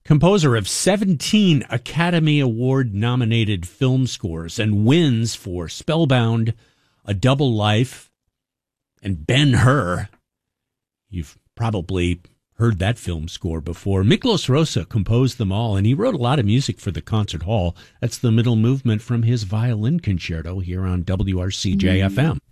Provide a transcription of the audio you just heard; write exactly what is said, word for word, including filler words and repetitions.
composer of seventeen Academy Award-nominated film scores and wins for Spellbound, A Double Life, and Ben-Hur. You've probably heard that film score before. Miklos Rosa composed them all, and he wrote a lot of music for the concert hall. That's the middle movement from his violin concerto here on W R C J F M.